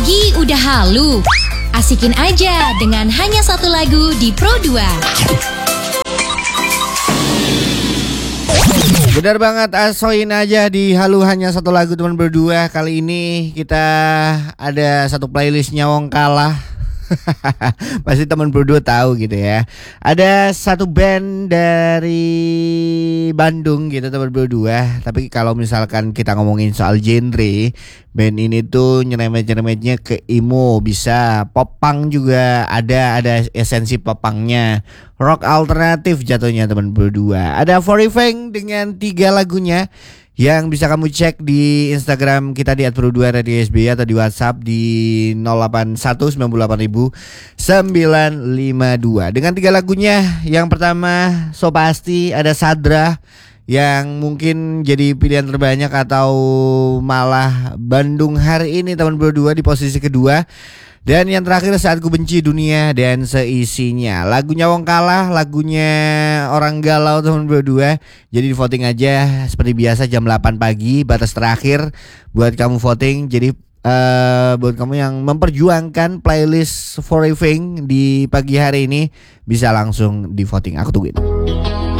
Pagi udah halu. Asikin aja dengan hanya satu lagu di Pro 2. Benar banget, asoin aja di Halu hanya satu lagu teman berdua. Kali ini kita ada satu playlist Nyawong Kalah. Pasti teman berdua tahu gitu ya. Ada satu band dari Bandung gitu teman berdua. Tapi kalau misalkan kita ngomongin soal genre, band ini tuh nyeremet-nyeremetnya ke emo, bisa pop punk juga ada esensi pop punknya. Rock alternatif jatuhnya teman berdua. Ada Forifeng dengan 3 lagunya yang bisa kamu cek di Instagram kita di @pro2radiosb atau di WhatsApp di 081 98000 952. Dengan 3 lagunya, yang pertama so pasti ada Sadra yang mungkin jadi pilihan terbanyak atau malah Bandung hari ini teman berdua di posisi kedua. Dan yang terakhir Saat Ku Benci Dunia dan Seisinya. Lagunya Wong Kalah, lagunya Orang Galau teman berdua. Jadi di voting aja seperti biasa jam 8 pagi batas terakhir buat kamu voting. Jadi buat kamu yang memperjuangkan playlist Forifeng di pagi hari ini bisa langsung di voting. Aku tungguin.